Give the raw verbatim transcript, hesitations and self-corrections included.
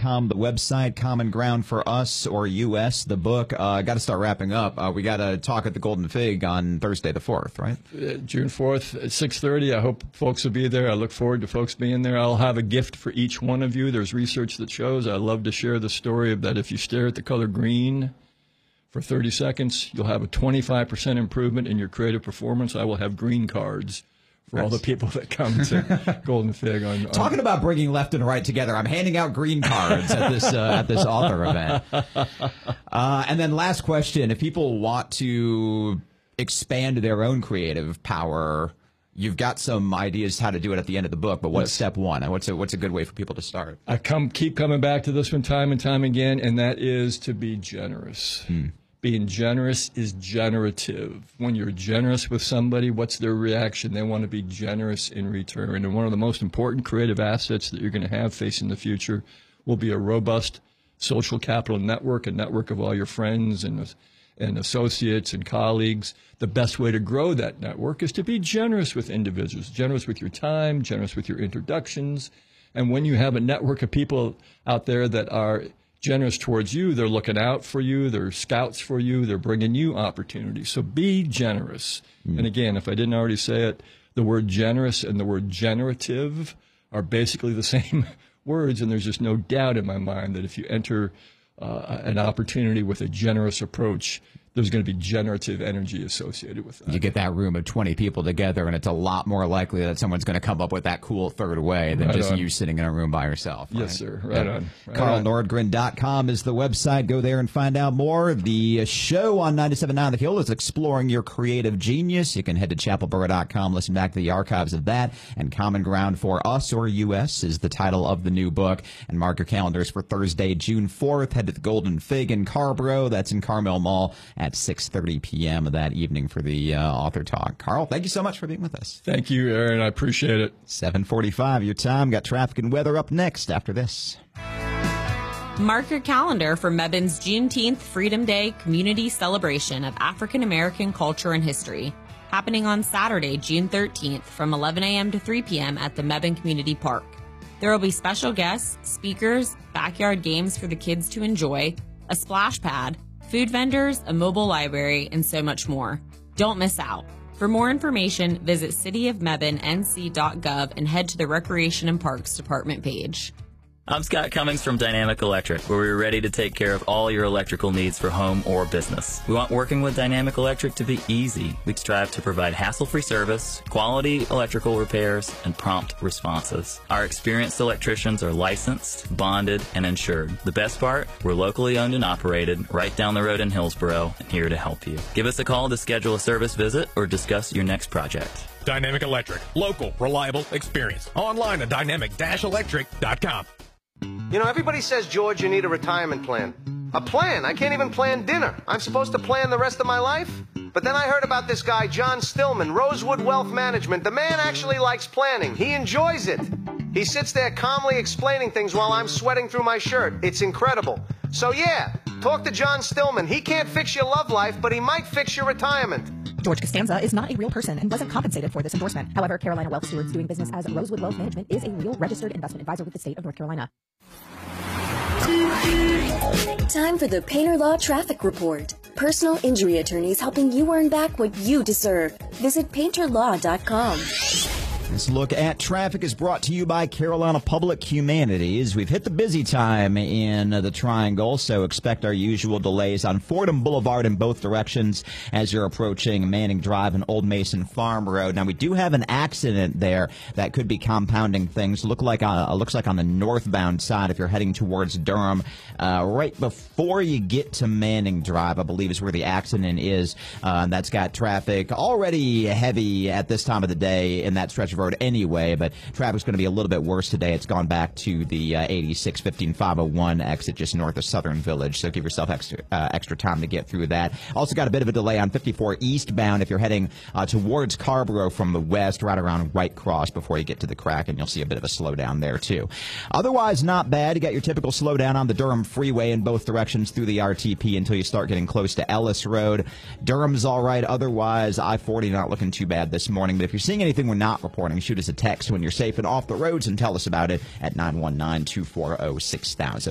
com, the website, Common Ground for Us or U S, the book. Uh, got to start wrapping up. Uh, we got to talk at the Golden Fig on Thursday the fourth, right? Uh, June fourth at six thirty. I hope folks will be there. I look forward to folks being there. I'll have a gift for each one of you. There's research that shows I love to share the story of that if you stare at the color green for thirty seconds, you'll have a twenty-five percent improvement in your creative performance. I will have green cards for nice. all the people that come to Golden Fig. On, on Talking about bringing left and right together, I'm handing out green cards at this uh, at this author event. Uh, and then last question, if people want to expand their own creative power, you've got some ideas how to do it at the end of the book, but what's yes. step one? What's a, what's a good way for people to start? I come keep coming back to this one time and time again, and that is to be generous. Hmm. Being generous is generative. When you're generous with somebody, what's their reaction? They want to be generous in return. And one of the most important creative assets that you're going to have facing the future will be a robust social capital network, a network of all your friends and, and associates and colleagues. The best way to grow that network is to be generous with individuals, generous with your time, generous with your introductions. And when you have a network of people out there that are generous towards you, they're looking out for you, they're scouts for you, they're bringing you opportunities. So be generous. Mm. And again, if I didn't already say it, the word generous and the word generative are basically the same words, and there's just no doubt in my mind that if you enter uh, an opportunity with a generous approach, there's going to be generative energy associated with that. You get that room of twenty people together, and it's a lot more likely that someone's going to come up with that cool third way than right just on. you sitting in a room by yourself. Right? Yes, sir. Right yeah. on. Right Carl Nordgren dot com is the website. Go there and find out more. The show on ninety-seven point nine The Hill is Exploring Your Creative Genius. You can head to chapel borough dot com, listen back to the archives of that. And Common Ground for Us or U S is the title of the new book. And mark your calendars for Thursday, June fourth. Head to the Golden Fig in Carborough. That's in Carmel Mall at six thirty p.m. that evening for the uh, author talk. Carl, thank you so much for being with us. Thank you, Aaron. I appreciate it. seven forty-five your time. Got traffic and weather up next after this. Mark your calendar for Mebbane's Juneteenth Freedom Day community celebration of African American culture and history, happening on Saturday, June thirteenth from eleven a.m. to three p.m. at the Mebane Community Park. There will be special guests, speakers, backyard games for the kids to enjoy, a splash pad, food vendors, a mobile library, and so much more. Don't miss out. For more information, visit city of mebane n c dot gov and head to the Recreation and Parks Department page. I'm Scott Cummings from Dynamic Electric, where we're ready to take care of all your electrical needs for home or business. We want working with Dynamic Electric to be easy. We strive to provide hassle-free service, quality electrical repairs, and prompt responses. Our experienced electricians are licensed, bonded, and insured. The best part, we're locally owned and operated, right down the road in Hillsboro, and here to help you. Give us a call to schedule a service visit or discuss your next project. Dynamic Electric. Local, reliable, experienced. Online at dynamic dash electric dot com. You know, everybody says, George, you need a retirement plan. A plan? I can't even plan dinner. I'm supposed to plan the rest of my life? But then I heard about this guy, John Stillman, Rosewood Wealth Management. The man actually likes planning. He enjoys it. He sits there calmly explaining things while I'm sweating through my shirt. It's incredible. So yeah, talk to John Stillman. He can't fix your love life, but he might fix your retirement. George Costanza is not a real person and wasn't compensated for this endorsement. However, Carolina Wealth Stewards doing business as Rosewood Wealth Management is a real registered investment advisor with the state of North Carolina. Time for the Painter Law Traffic Report. Personal injury attorneys helping you earn back what you deserve. Visit painter law dot com. This look at traffic is brought to you by Carolina Public Humanities. We've hit the busy time in the Triangle, so expect our usual delays on Fordham Boulevard in both directions as you're approaching Manning Drive and Old Mason Farm Road. Now, we do have an accident there that could be compounding things. Look like uh, looks like on the northbound side if you're heading towards Durham. Uh, right before you get to Manning Drive, I believe is where the accident is. Uh, that's got traffic already heavy at this time of the day in that stretch of road anyway, but traffic's going to be a little bit worse today. It's gone back to the uh, eighty-six fifteen five oh one exit just north of Southern Village, so give yourself extra uh, extra time to get through that. Also got a bit of a delay on fifty-four eastbound if you're heading uh, towards Carborough from the west, right around White Cross before you get to the crack, and you'll see a bit of a slowdown there too. Otherwise, not bad. You got your typical slowdown on the Durham Freeway in both directions through the R T P until you start getting close to Ellis Road. Durham's all right. Otherwise, I forty not looking too bad this morning, but if you're seeing anything we're not reporting, shoot us a text when you're safe and off the roads and tell us about it at nine one nine, two four zero, six thousand.